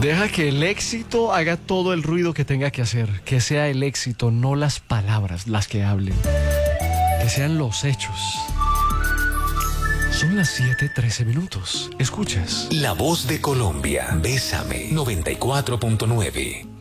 Deja que el éxito haga todo el ruido que tenga que hacer. Que sea el éxito, no las palabras las que hablen. Que sean los hechos. Son las 7:13. Escuchas. La voz de Colombia. Bésame 94.9.